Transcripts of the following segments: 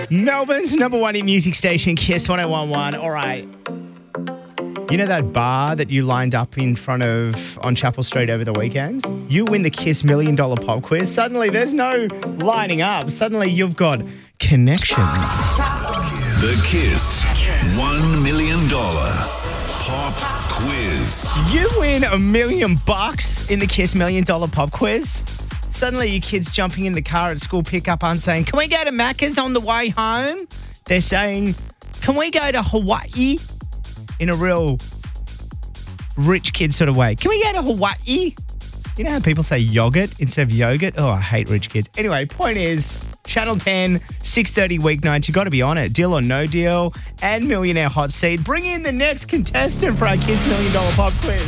Melbourne's number one hit music station, Kiss 101.1. All right. You know that bar that you lined up in front of on Chapel Street over the weekend? You win the Kiss $1 Million Pop Quiz. Suddenly, there's no lining up. Suddenly, you've got connections. The Kiss $1 Million Pop Quiz. You win $1 million in the Kiss $1 Million Pop Quiz. Suddenly, your kids jumping in the car at school pickup aren't saying, "Can we go to Macca's on the way home?" They're saying, "Can we go to Hawaii?" In a real rich kid sort of way. "Can we go to Hawaii?" You know how people say yogurt instead of yogurt? Oh, I hate rich kids. Anyway, point is, Channel 10, 6:30 weeknights. You got to be on it. Deal or no deal and Millionaire Hot Seat. Bring in the next contestant for our Kiss $1 Million Pop Quiz.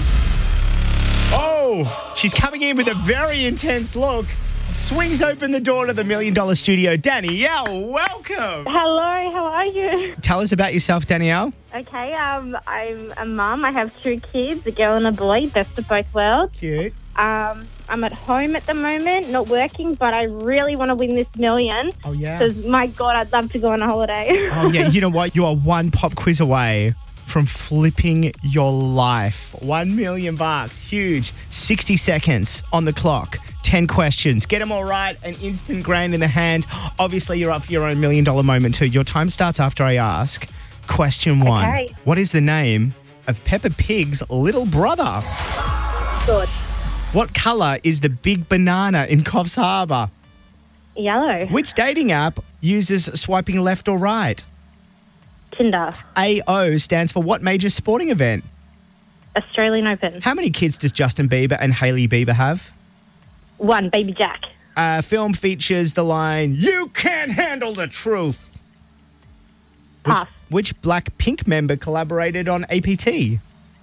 Oh, she's coming in with a very intense look. Swings open the door to the $1 Million studio. Danielle, welcome. Hello, how are you? Tell us about yourself, Danielle. Okay, I'm a mum. I have 2 kids, a girl and a boy, best of both worlds. Cute. I'm at home at the moment, not working, but I really want to win this $1 million. Oh, yeah. Because, my God, I'd love to go on a holiday. Oh, yeah. You know what? You are one pop quiz away from flipping your life. $1 million. Huge. 60 seconds on the clock. 10 questions. Get them all right. An instant grand in the hand. Obviously, you're up for your own $1 million moment too. Your time starts after I ask. Question 1. Okay. What is the name of Peppa Pig's little brother? Good. What colour is the big banana in Coffs Harbour? Yellow. Which dating app uses swiping left or right? Tinder. AO stands for what major sporting event? Australian Open. How many kids does Justin Bieber and Hailey Bieber have? 1, Baby Jack. Film features the line, "You can't handle the truth." Pass. Which Blackpink member collaborated on APT?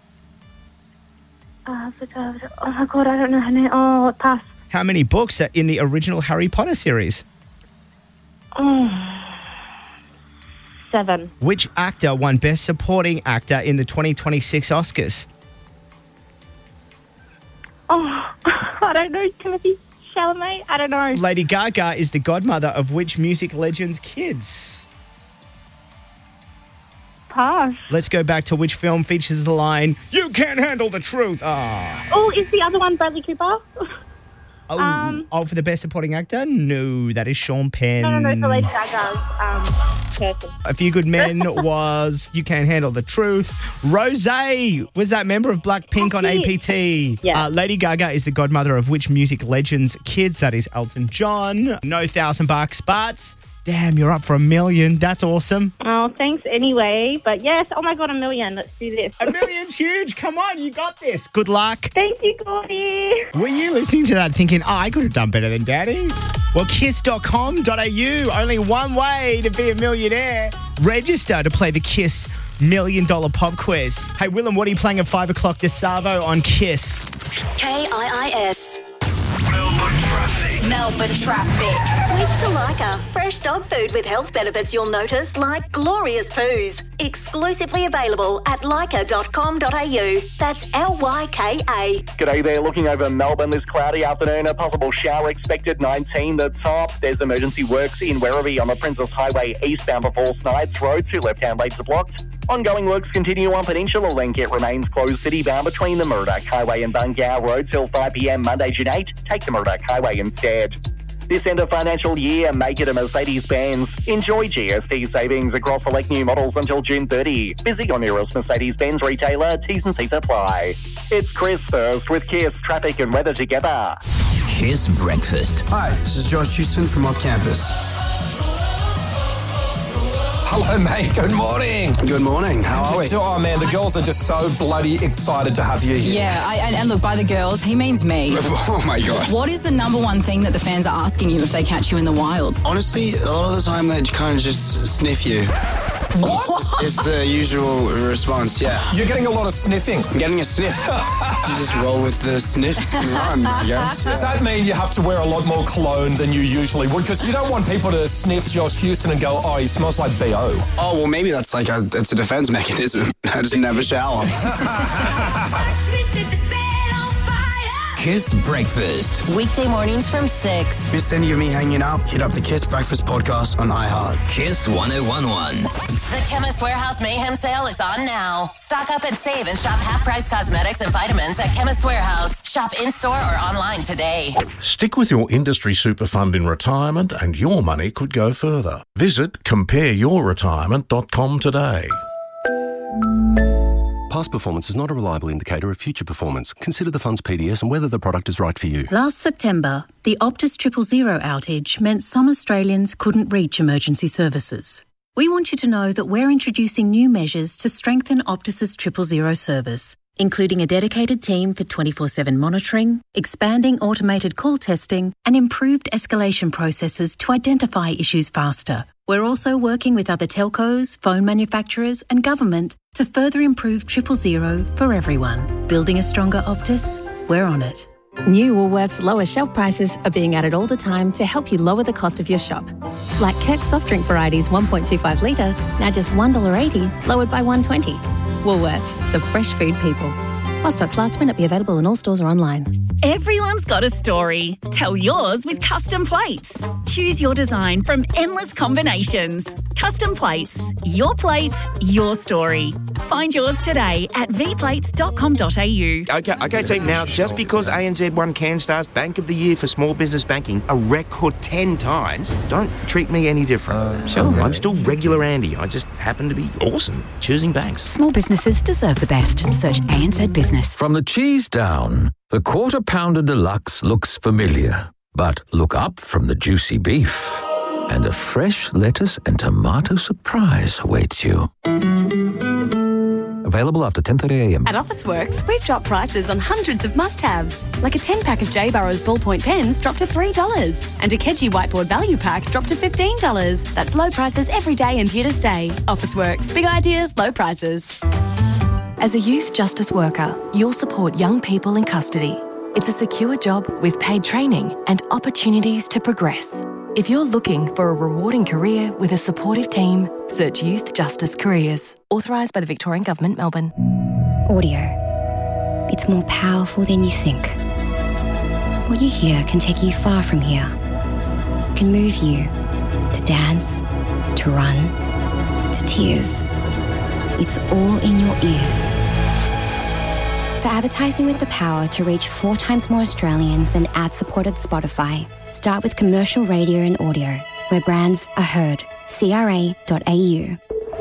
Oh, my God, I don't know her name. Oh, pass. How many books are in the original Harry Potter series? 7. Which actor won Best Supporting Actor in the 2026 Oscars? Oh, I don't know. Timothy Chalamet? I don't know. Lady Gaga is the godmother of which music legend's kids? Pass. Let's go back to which film features the line, "You can't handle the truth." Oh, is the other one Bradley Cooper? For the Best Supporting Actor? No, that is Sean Penn. No, for Lady Gaga's person. A Few Good Men was You Can't Handle the Truth. Rosé was that member of Blackpink on APT. Yeah. Lady Gaga is the godmother of which music legend's kids? That is Elton John. No $1,000, but damn, you're up for $1 million. That's awesome. Oh, thanks anyway. But yes, oh my God, $1 million. Let's do this. $1 million's huge. Come on, you got this. Good luck. Thank you, Gordy. Were you listening to that thinking, I could have done better than Daddy? Well, kiss.com.au. Only one way to be a millionaire. Register to play the Kiss $1 Million Pop Quiz. Hey, Willem, what are you playing at 5 o'clock this Savo on Kiss? KIIS. Melbourne traffic. Switch to Lyca. Fresh dog food with health benefits you'll notice, like glorious poos. Exclusively available at lyca.com.au. That's LYKA. G'day there. Looking over Melbourne this cloudy afternoon. A possible shower expected, 19 the top. There's emergency works in Werribee on the Princess Highway eastbound before Snipes Road. 2 left-hand lanes are blocked. Ongoing works continue on Peninsula Link. It remains closed citybound between the Murdoch Highway and Bungow Road till 5 p.m. Monday, June 8. Take the Murdoch Highway instead. This end of financial year, make it a Mercedes-Benz. Enjoy GST savings across select new models until June 30. Visit your nearest Mercedes-Benz retailer. T's and C's apply. It's Chris first with Kiss Traffic and Weather together. Kiss Breakfast. Hi, this is Josh Houston from off campus. Hello, mate. Good morning. Good morning. How are we? Oh, man, the girls are just so bloody excited to have you here. Yeah, and look, by the girls, he means me. Oh, my God. What is the number one thing that the fans are asking you if they catch you in the wild? Honestly, a lot of the time they kind of just sniff you. What? It's the usual response, yeah. You're getting a lot of sniffing. I'm getting a sniff. You just roll with the sniffs and run, I guess. Does that mean you have to wear a lot more cologne than you usually would? Because you don't want people to sniff Josh Houston and go, oh, he smells like B.O. Oh, well, maybe that's like it's a defense mechanism. I just never shower. Kiss Breakfast. Weekday mornings from 6. Miss any of me hanging out? Hit up the Kiss Breakfast podcast on iHeart. Kiss 1011. The Chemist Warehouse Mayhem sale is on now. Stock up and save and shop half-price cosmetics and vitamins at Chemist Warehouse. Shop in-store or online today. Stick with your industry super fund in retirement and your money could go further. Visit compareyourretirement.com today. Past performance is not a reliable indicator of future performance. Consider the fund's PDS and whether the product is right for you. Last September, the Optus 000 outage meant some Australians couldn't reach emergency services. We want you to know that we're introducing new measures to strengthen Optus's 000 service, including a dedicated team for 24/7 monitoring, expanding automated call testing, and improved escalation processes to identify issues faster. We're also working with other telcos, phone manufacturers, and government to further improve 000 for everyone. Building a stronger Optus? We're on it. New Woolworths lower shelf prices are being added all the time to help you lower the cost of your shop. Like Kirk soft drink varieties 1.25 litre, now just $1.80, lowered by $1.20. Woolworths, the fresh food people. While stocks last, may not be available in all stores or online. Everyone's got a story. Tell yours with Custom Plates. Choose your design from endless combinations. Custom Plates. Your plate, your story. Find yours today at vplates.com.au. Okay, team. Now, just because ANZ won CanStar's Bank of the Year for small business banking a record 10 times, don't treat me any different. Sure. I'm still regular Andy. I just happen to be awesome choosing banks. Small businesses deserve the best. Search ANZ Business. From the cheese down, the Quarter Pounder Deluxe looks familiar. But look up from the juicy beef, and a fresh lettuce and tomato surprise awaits you. Available after 10:30am. At Officeworks, we've dropped prices on hundreds of must-haves, like a 10-pack of J. Burrows ballpoint pens dropped to $3, and a Kedgie whiteboard value pack dropped to $15. That's low prices every day and here to stay. Officeworks, big ideas, low prices. As a youth justice worker, you'll support young people in custody. It's a secure job with paid training and opportunities to progress. If you're looking for a rewarding career with a supportive team, search Youth Justice Careers. Authorised by the Victorian Government, Melbourne. Audio. It's more powerful than you think. What you hear can take you far from here. It can move you to dance, to run, to tears. It's all in your ears. For advertising with the power to reach 4 times more Australians than ad-supported Spotify, start with commercial radio and audio, where brands are heard. CRA.au.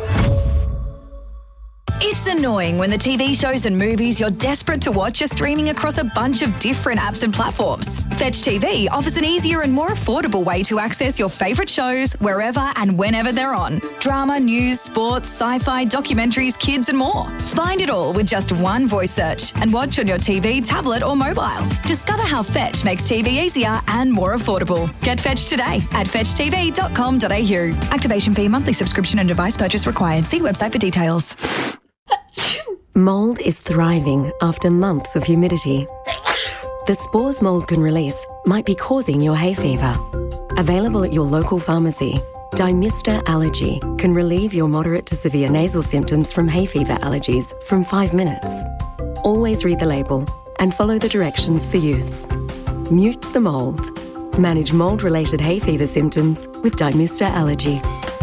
It's annoying when the TV shows and movies you're desperate to watch are streaming across a bunch of different apps and platforms. Fetch TV offers an easier and more affordable way to access your favourite shows wherever and whenever they're on. Drama, news, sports, sci-fi, documentaries, kids and more. Find it all with just one voice search and watch on your TV, tablet or mobile. Discover how Fetch makes TV easier and more affordable. Get Fetch today at fetchtv.com.au. Activation fee, monthly subscription and device purchase required. See website for details. Mould is thriving after months of humidity. The spores mould can release might be causing your hay fever. Available at your local pharmacy, Dymista Allergy can relieve your moderate to severe nasal symptoms from hay fever allergies from 5 minutes. Always read the label and follow the directions for use. Mute the mould. Manage mould-related hay fever symptoms with Dymista Allergy.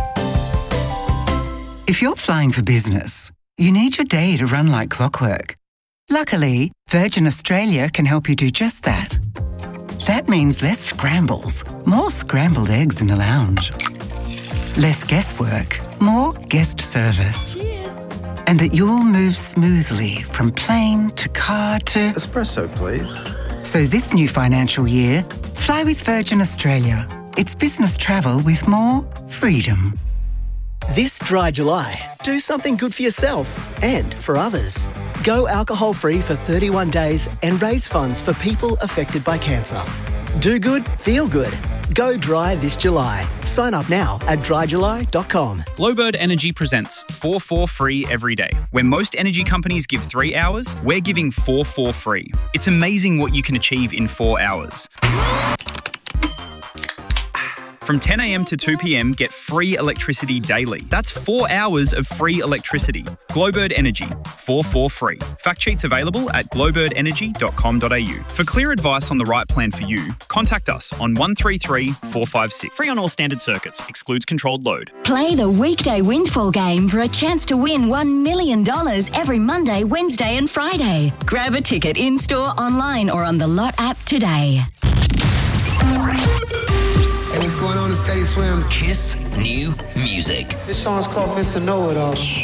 If you're flying for business, you need your day to run like clockwork. Luckily, Virgin Australia can help you do just that. That means less scrambles, more scrambled eggs in the lounge. Less guesswork, more guest service. Cheers. And that you'll move smoothly from plane to car to... Espresso, please. So this new financial year, fly with Virgin Australia. It's business travel with more freedom. This dry July, do something good for yourself and for others. Go alcohol-free for 31 days and raise funds for people affected by cancer. Do good, feel good. Go dry this July. Sign up now at dryjuly.com. Glowbird Energy presents 4 for free every day. Where most energy companies give 3 hours, we're giving 4 for free. It's amazing what you can achieve in 4 hours. From 10 a.m. to 2 p.m, get free electricity daily. That's 4 hours of free electricity. Glowbird Energy, 4 free. Fact sheets available at glowbirdenergy.com.au. For clear advice on the right plan for you, contact us on 133 456. Free on all standard circuits. Excludes controlled load. Play the weekday windfall game for a chance to win $1 million every Monday, Wednesday and Friday. Grab a ticket in-store, online or on the Lot app today. Hey, what's going on? It's Teddy Swims. Kiss New Music. This song's called Mr. Know-It-All.